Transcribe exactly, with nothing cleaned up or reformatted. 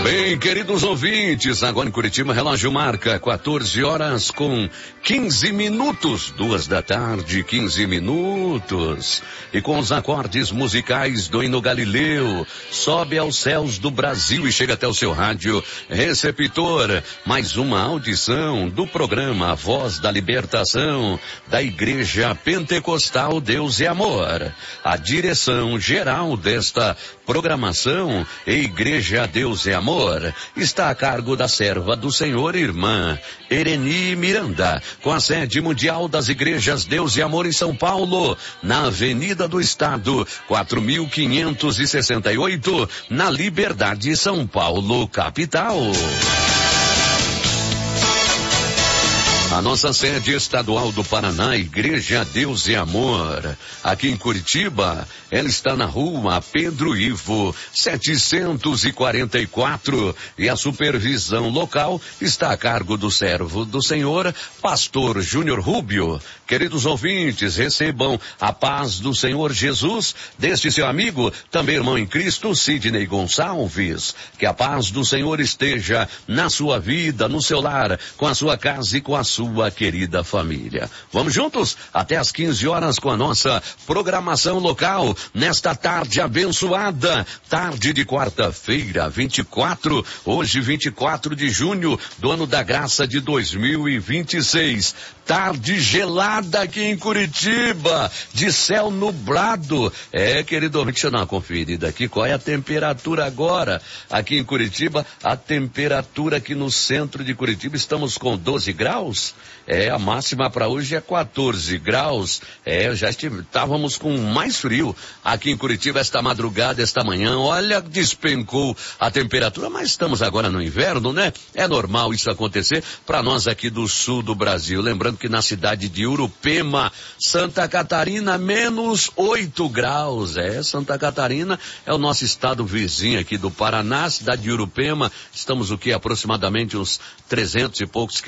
Bem, queridos ouvintes, agora em Curitiba, relógio marca quatorze horas com quinze minutos, duas da tarde, quinze minutos. E com os acordes musicais do hino Galileu, sobe aos céus do Brasil e chega até o seu rádio receptor. Mais uma audição do programa A Voz da Libertação da Igreja Pentecostal Deus e Amor. A direção geral desta programação, Igreja Deus e Amor, está a cargo da serva do Senhor, irmã Ereni Miranda, com a sede mundial das Igrejas Deus e Amor em São Paulo, na Avenida do Estado, quatro mil quinhentos e sessenta e oito, na Liberdade, São Paulo, capital. A nossa sede estadual do Paraná, Igreja Deus e Amor, aqui em Curitiba, ela está na rua Pedro Ivo, setecentos e quarenta e quatro, e a supervisão local está a cargo do servo do Senhor, pastor Júnior Rubio. Queridos ouvintes, recebam a paz do Senhor Jesus, deste seu amigo, também irmão em Cristo, Sidney Gonçalves. Que a paz do Senhor esteja na sua vida, no seu lar, com a sua casa e com a sua querida família. Vamos juntos até às quinze horas com a nossa programação local, nesta tarde abençoada, tarde de quarta-feira, vinte e quatro, hoje vinte e quatro de junho do ano da graça de dois mil e vinte e seis. Tarde gelada aqui em Curitiba, de céu nublado. É, querido ouvinte, deixa eu dar uma conferida aqui, qual é a temperatura agora aqui em Curitiba? A temperatura aqui no centro de Curitiba, estamos com doze graus. É, a máxima para hoje é quatorze graus. É, já estávamos com mais frio aqui em Curitiba esta madrugada, esta manhã. Olha, despencou a temperatura, mas estamos agora no inverno, né? É normal isso acontecer para nós aqui do sul do Brasil. Lembrando que na cidade de Urupema, Santa Catarina, menos oito graus. É, Santa Catarina é o nosso estado vizinho aqui do Paraná, cidade de Urupema. Estamos o que? Aproximadamente uns trezentos e poucos quilômetros